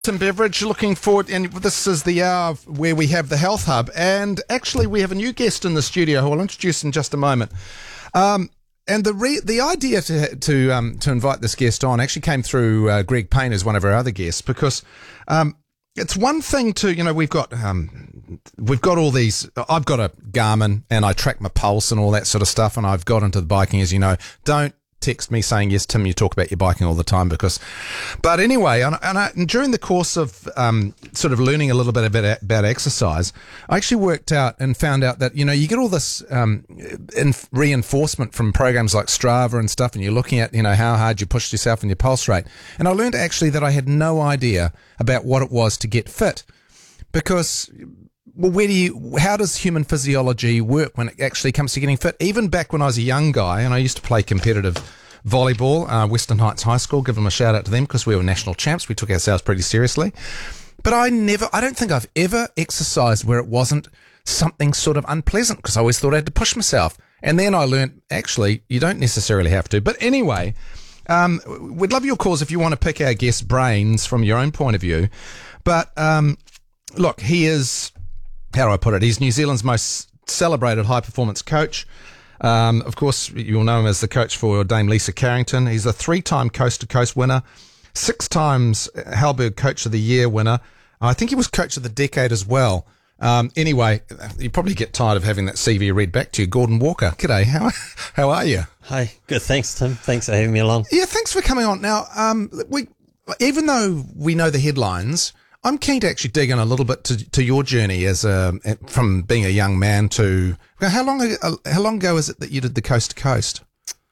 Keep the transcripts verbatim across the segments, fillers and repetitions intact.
Tim Beveridge, looking forward, and this is the hour where we have the Health Hub, and actually we have a new guest in the studio who I'll introduce in just a moment. Um, and the re- the idea to to um, to invite this guest on actually came through uh, Greg Payne as one of our other guests, because um, it's one thing to, you know, we've got um, we've got all these. I've got a Garmin and I track my pulse and all that sort of stuff, and I've got into the biking, as you know. Don't text me saying, yes, Tim, you talk about your biking all the time, because, but anyway, and, and, I, and during the course of um, sort of learning a little bit about, about exercise, I actually worked out and found out that, you know, you get all this um, in, reinforcement from programs like Strava and stuff, and you're looking at, you know, how hard you pushed yourself and your pulse rate. And I learned actually that I had no idea about what it was to get fit, because, well, where do you, how does human physiology work when it actually comes to getting fit? Even back when I was a young guy, and I used to play competitive volleyball, uh, Western Heights High School, give them a shout out to them, because we were national champs. We took ourselves pretty seriously. But I never, I don't think I've ever exercised where it wasn't something sort of unpleasant, because I always thought I had to push myself. And then I learned, actually, you don't necessarily have to. But anyway, um, we'd love your calls if you want to pick our guest's brains from your own point of view. But um, look, he is, how do I put it? He's New Zealand's most celebrated high-performance coach. Um, of course, you'll know him as the coach for Dame Lisa Carrington. He's a three-time Coast-to-Coast winner, six times Halberg Coach of the Year winner. I think he was Coach of the Decade as well. Um, anyway, you probably get tired of having that C V read back to you. Gordon Walker, g'day. How how are you? Hi, good. Thanks, Tim. Thanks for having me along. Yeah, thanks for coming on. Now, um, we even though we know the headlines, I'm keen to actually dig in a little bit to, to your journey as a, from being a young man to, how long how long ago is it that you did the Coast to Coast?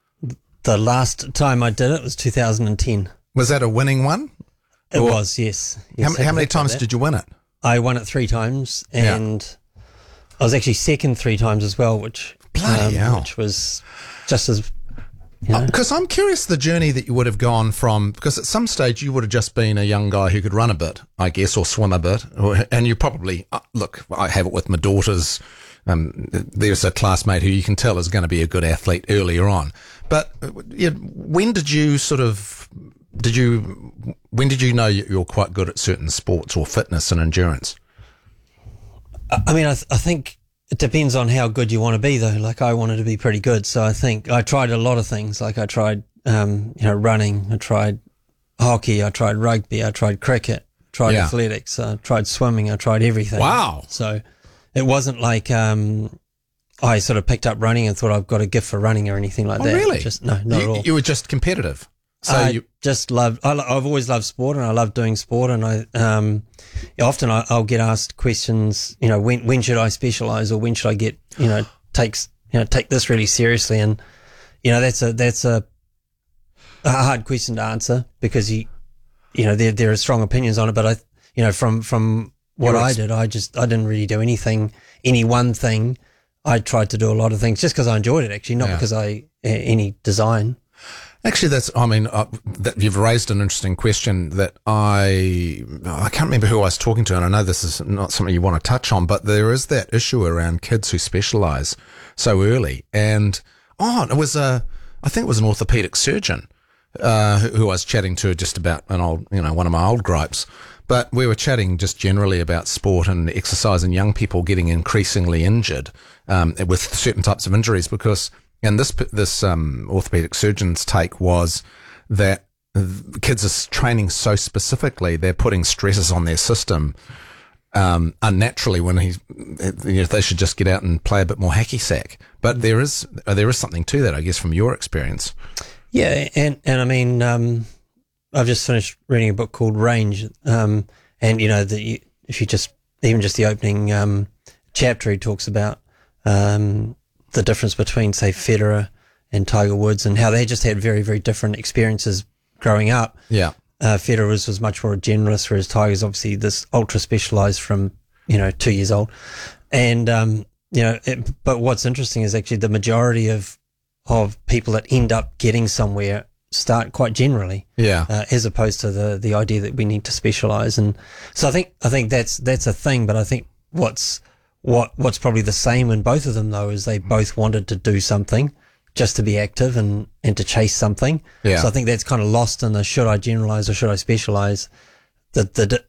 The last time I did it was two thousand ten. Was that a winning one? It or, was, yes. yes how, how many times did you win it? I won it three times, and yeah. I was actually second three times as well, which Bloody um, hell. which was just as, you know. Because I'm curious the journey that you would have gone from, because at some stage you would have just been a young guy who could run a bit, I guess, or swim a bit, or, and you probably, uh, look, I have it with my daughters. Um, there's a classmate who you can tell is going to be a good athlete earlier on. But uh, yeah, when did you sort of, did you, when did you know you're quite good at certain sports or fitness and endurance? I mean, I, th- I think it depends on how good you want to be, though. Like, I wanted to be pretty good, so I think I tried a lot of things. Like, I tried, um, you know, running, I tried hockey, I tried rugby, I tried cricket, tried Yeah. athletics, I tried swimming, I tried everything. Wow. So it wasn't like um, I sort of picked up running and thought I've got a gift for running or anything like Oh, that. really? Just no, not you, at all. You were just competitive. So I you, just loved. I, lo- I've always loved sport, and I love doing sport. And I um, often I, I'll get asked questions. You know, when when should I specialize, or when should I get you know takes you know take this really seriously? And you know that's a that's a, a hard question to answer, because you you know there there are strong opinions on it. But I you know from from what You're I ex- did, I just I didn't really do anything any one thing. I tried to do a lot of things just because I enjoyed it, actually, not Yeah. because I uh, any design. Actually, that's, I mean, uh, that you've raised an interesting question that I, I can't remember who I was talking to, and I know this is not something you want to touch on, but there is that issue around kids who specialise so early. And, oh, it was a, I think it was an orthopaedic surgeon, uh, who, who I was chatting to just about an old, you know, one of my old gripes. But we were chatting just generally about sport and exercise and young people getting increasingly injured, um, with certain types of injuries, because And this this um, orthopedic surgeon's take was that kids are training so specifically, they're putting stresses on their system um, unnaturally, when he's, you know, they should just get out and play a bit more hacky sack. But there is there is something to that, I guess, from your experience. Yeah, and and I mean, um, I've just finished reading a book called Range, um, and you know, the, if you just even just the opening um, chapter, he talks about um, the difference between, say, Federer and Tiger Woods, and how they just had very, very different experiences growing up. Yeah. Uh, Federer was, was much more a generalist, whereas Tiger's obviously this ultra specialized from, you know, two years old. And, um, you know, it, but what's interesting is actually the majority of, of people that end up getting somewhere start quite generally. Yeah. Uh, as opposed to the, the idea that we need to specialize. And so I think, I think that's, that's a thing, but I think what's, What what's probably the same in both of them, though, is they both wanted to do something, just to be active and, and to chase something. Yeah. So I think that's kind of lost in the should I generalize or should I specialize. the, the